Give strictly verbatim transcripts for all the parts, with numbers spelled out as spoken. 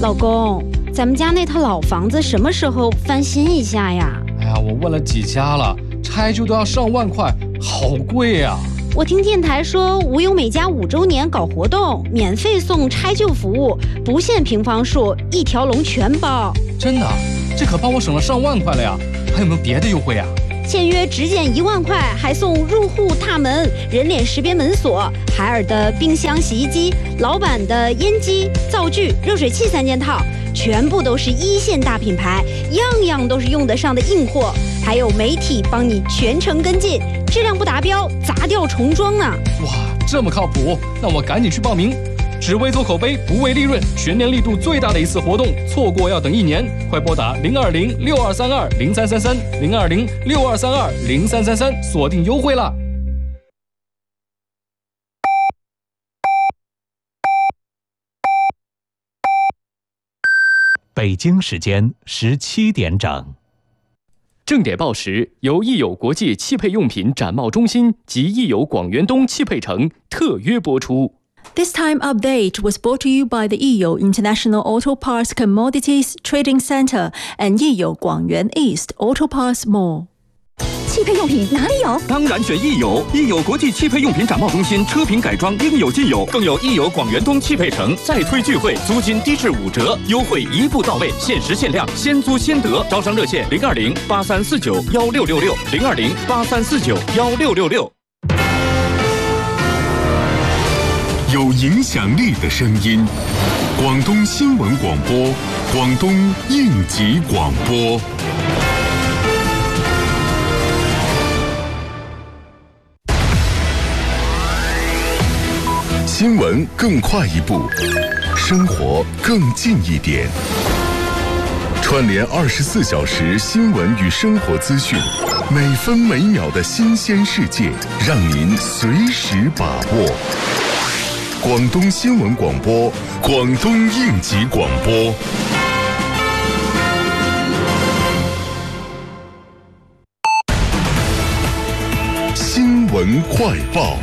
老公，咱们家那套老房子什么时候翻新一下呀？ 哎呀，我问了几家了，拆旧都要上万块，好贵呀！ 我听电台说，吴友美家五周年搞活动，免费送拆旧服务，不限平方数，一条龙全包。 真的？这可帮我省了上万块了呀！还有没有别的优惠啊？ 签约只减一万块，还送入户踏门、人脸识别门锁、海尔的冰箱、洗衣机、老板的烟机、灶具、热水器三件套，全部都是一线大品牌，样样都是用得上的硬货。还有媒体帮你全程跟进，质量不达标砸掉重装呢。 哇，这么靠谱，那我赶紧去报名。只为做口碑，不为利润，全年力度最大的一次活动，错过要等一年。快拨打零二零六二三二零三三三零二零六二三二零三三三，锁定优惠啦！ 北京时间十七点整。 正点报时由益友国际汽配用品展贸中心及益友广元东汽配城特约播出。 This time update was brought to you by the Yiyo International Auto Parts Commodities Trading Center and Yiyo Guangyuan East Auto Parts Mall。 汽配用品哪里有？ 当然选益友，益友国际汽配用品展贸中心，车品改装应有尽有，更有益友广元东汽配城再推聚会，租金低至五折，优惠一步到位，限时限量，先租先得。招商热线零二零八三四九幺六六六零二零八三四九幺六六六。 有影响力的声音，广东新闻广播，广东应急广播。新闻更快一步，生活更近一点。串联二十四小时新闻与生活资讯，每分每秒的新鲜世界，让您随时把握。广东新闻广播，广东应急广播。新闻快报。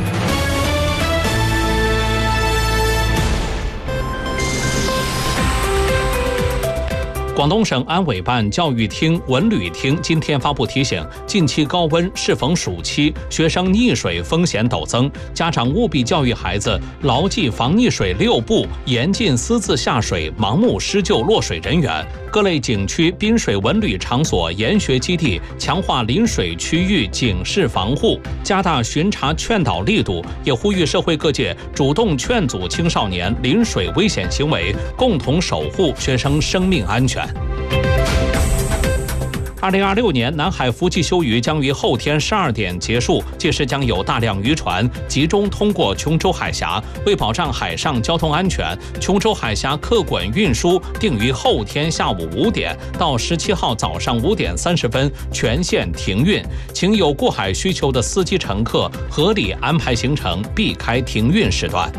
广东省安委办教育厅文旅厅今天发布提醒，近期高温适逢暑期，学生溺水风险陡增，家长务必教育孩子牢记防溺水六不，严禁私自下水盲目施救落水人员。各类景区、滨水文旅场所、研学基地强化临水区域警示防护，加大巡查劝导力度，也呼吁社会各界主动劝阻青少年临水危险行为，共同守护学生生命安全。二零二六年南海伏季休渔将于后天十二点结束，届时将有大量渔船集中通过琼州海峡。为保障海上交通安全，琼州海峡客滚运输定于后天下午五点到十七号早上五点三十分全线停运，请有过海需求的司机乘客合理安排行程，避开停运时段。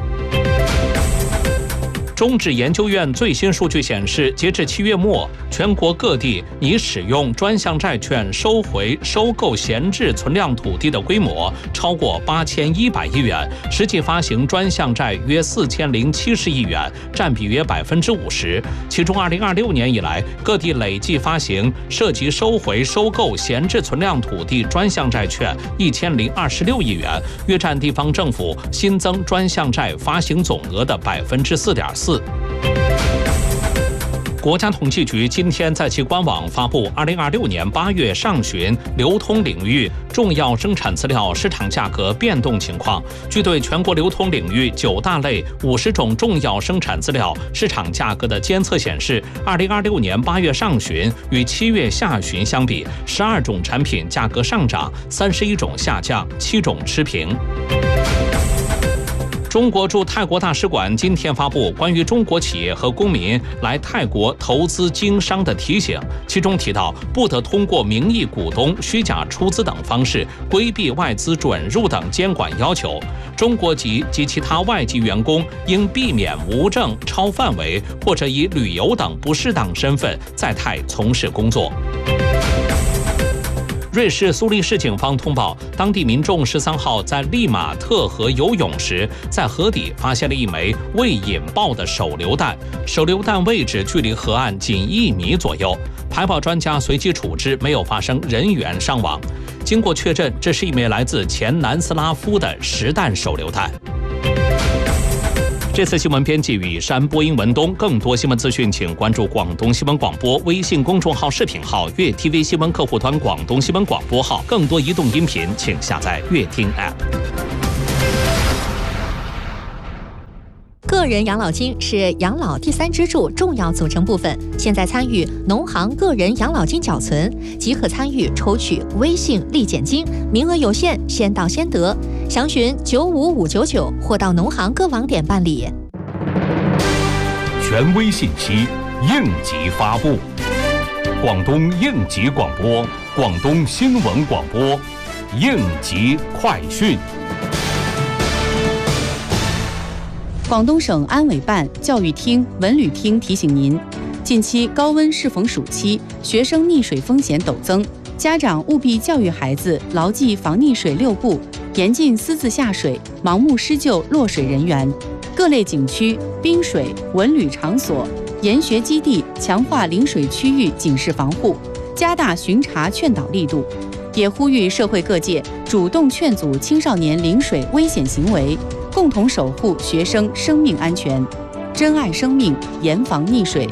中指研究院最新数据显示，截至七月末，全国各地拟使用专项债券收回、收购闲置存量土地的规模超过八千一百亿元，实际发行专项债约四千零七十亿元，占比约百分之五十。其中，二零二六年以来，各地累计发行涉及收回、收购闲置存量土地专项债券一千零二十六亿元，约占地方政府新增专项债发行总额的百分之四点四。国家统计局今天在其官网发布二零二六年八月上旬流通领域重要生产资料市场价格变动情况。据对全国流通领域九大类五十种重要生产资料市场价格的监测显示，二零二六年八月上旬与七月下旬相比，十二种产品价格上涨，三十一种下降，七种持平。中国驻泰国大使馆今天发布关于中国企业和公民来泰国投资经商的提醒，其中提到不得通过名义股东、虚假出资等方式规避外资准入等监管要求。中国籍及其他外籍员工应避免无证、超范围或者以旅游等不适当身份在泰从事工作。 瑞士苏黎世警方通报，当地民众十三号在利马特河游泳时，在河底发现了一枚未引爆的手榴弹，手榴弹位置距离河岸仅一米左右。排爆专家随即处置，没有发生人员伤亡。经过确认，这是一枚来自前南斯拉夫的实弹手榴弹。这次新闻编辑雨山，播音文东。更多新闻资讯，请关注广东新闻广播微信公众号、视频号、粤 T V 新闻客户端、广东新闻广播号。更多移动音频，请下载粤听 App。 个人养老金是养老第三支柱重要组成部分。现在参与农行个人养老金缴存，即可参与抽取微信立减金，名额有限，先到先得。详询九五五九九或到农行各网点办理。 权威信息，应急发布。广东应急广播，广东新闻广播，应急快讯。 广东省安委办、教育厅、文旅厅提醒您：近期高温适逢暑期，学生溺水风险陡增，家长务必教育孩子牢记防溺水六不，严禁私自下水，盲目施救落水人员。各类景区、滨水、文旅场所、研学基地强化临水区域警示防护，加大巡查劝导力度。也呼吁社会各界主动劝阻青少年临水危险行为，共同守护学生生命安全，珍爱生命，严防溺水。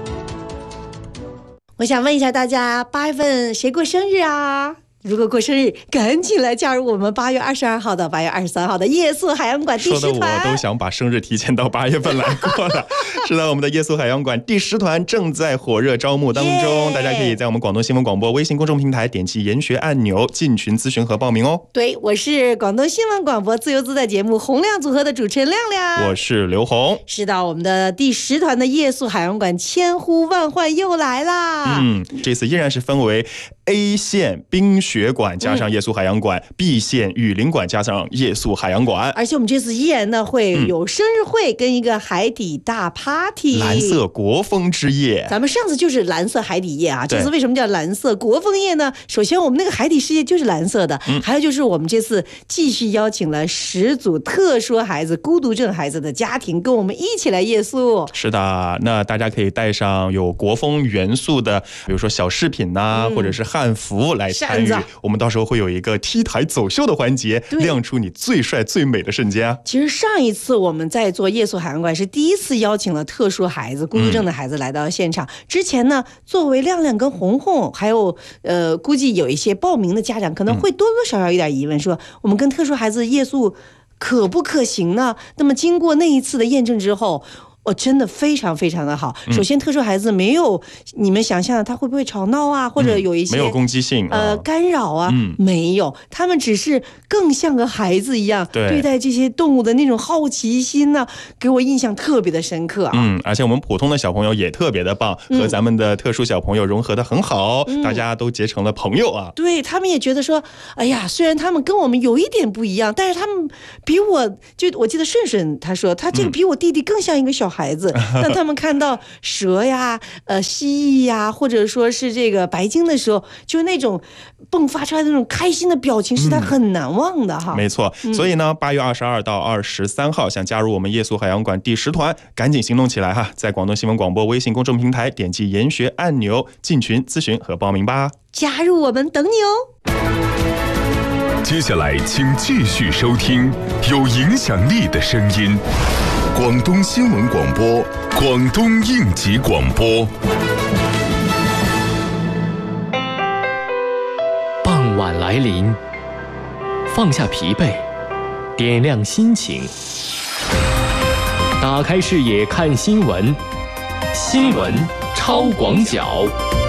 我想问一下大家，八月份谁过生日啊？如果过生日，赶紧来加入我们八月二十二号到八月二十三号的夜宿海洋馆第十团。 说的我都想把生日提前到八月份来过了。是的，我们的夜宿海洋馆第十团正在火热招募当中，大家可以在我们广东新闻广播微信公众平台点击研学按钮进群咨询和报名哦。 对，我是广东新闻广播自由自在节目洪亮组合的主持人亮亮， 我是刘红。 是的，我们的第十团的夜宿海洋馆千呼万唤又来啦。 嗯，这次依然是分为 A 线冰雪馆加上夜宿海洋馆、嗯、B 线雨林馆加上夜宿海洋馆， 而且我们这次依然呢会有生日会跟一个海底大 party、嗯、 蓝色国风之夜。 咱们上次就是蓝色海底夜啊，这次为什么叫蓝色国风夜呢？首先我们那个海底世界就是蓝色的、嗯、还有就是我们这次继续邀请了十组特殊孩子孤独症孩子的家庭跟我们一起来夜宿。 是的，那大家可以带上有国风元素的比如说小饰品啊、嗯、或者是汉服来参与，我们到时候会有一个 T 台走秀的环节，亮出你最帅最美的瞬间啊。 其实上一次我们在做夜宿海洋馆是第一次邀请了特殊孩子孤独症的孩子来到现场、嗯、之前呢作为亮亮跟红红还有呃估计有一些报名的家长可能会多多少少有点疑问、嗯、说我们跟特殊孩子夜宿可不可行呢？那么经过那一次的验证之后，我、哦、真的非常非常的好。首先特殊孩子没有你们想象的他会不会吵闹啊，或者有一些、 嗯、没有攻击性呃干扰啊、嗯、没有，他们只是更像个孩子一样 对, 对待这些动物的那种好奇心呢、啊，给我印象特别的深刻啊。 嗯，而且我们普通的小朋友也特别的棒、嗯、和咱们的特殊小朋友融合的很好、嗯、大家都结成了朋友啊。 对，他们也觉得说哎呀，虽然他们跟我们有一点不一样，但是他们比我就我记得顺顺他说他这个比我弟弟更像一个小孩子、嗯当他们看到蛇呀、呃蜥蜴呀，或者说是这个白鲸的时候，就那种迸发出来的那种开心的表情，是他很难忘的哈。 嗯、没错，所以呢，八月二十二到二十三号，想加入我们夜宿海洋馆第十团，赶紧行动起来哈！在广东新闻广播微信公众平台点击研学按钮进群咨询和报名吧。 加入我们等你哦！ 接下来，请继续收听有影响力的声音。广东新闻广播，广东应急广播。 傍晚来临，放下疲惫，点亮心情，打开视野看新闻，新闻超广角。